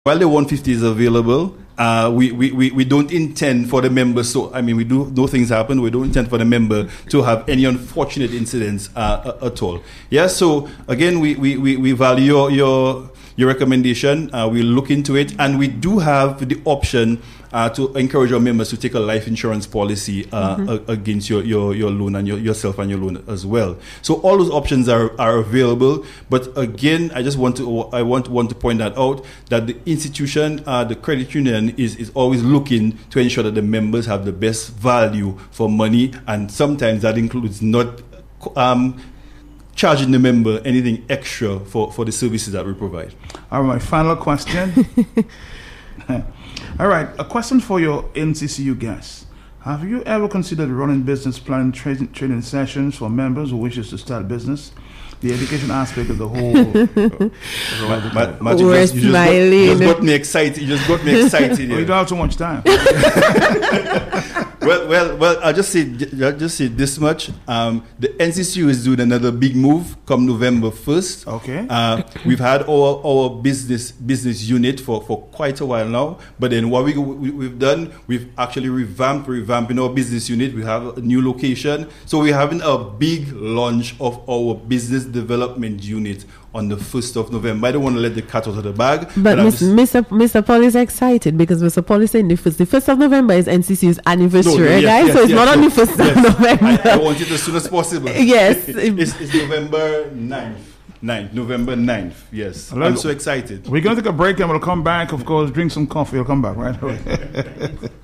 while the 150 is available, we don't intend for the member. So I mean, we do know things happen. We don't intend for the member to have any unfortunate incidents at all. Yeah. So again, we value your recommendation. We'll look into it, and we do have the option to encourage our members to take a life insurance policy against your loan and yourself and your loan as well. So all those options are available. But again, I want to point that out, that the institution, the credit union, is always looking to ensure that the members have the best value for money, and sometimes that includes not charging the member anything extra for the services that we provide. All right, final question. All right, a question for your NCCU guests. Have you ever considered running business plan training sessions for members who wishes to start business? The education aspect of the whole. You just got me excited. You just got me excited. You don't have too much time. Well. I'll just say this much. The NCCU is doing another big move come November 1st. Okay. We've had our business unit for quite a while now. But then what we've done, we've actually revamping our business unit. We have a new location. So we're having a big launch of our business development unit on the 1st of November. I don't want to let the cat out of the bag. But Mr. Paul is excited because Mr. Paul is saying the 1st of November is NCC's anniversary, guys. So it's not on the 1st of November. I want it as soon as possible. Yes. It's November 9th. November 9th. Yes. I'm so excited. We're going to take a break and we'll come back. Of course, drink some coffee. We'll come back right away.